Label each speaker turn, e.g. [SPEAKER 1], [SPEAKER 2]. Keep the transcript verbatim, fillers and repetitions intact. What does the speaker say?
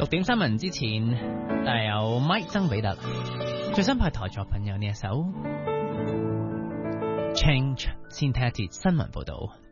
[SPEAKER 1] 六點新聞之前，但係有 Mike 曾比特最新派台作品有呢一首 Change， 先睇一節新聞報道。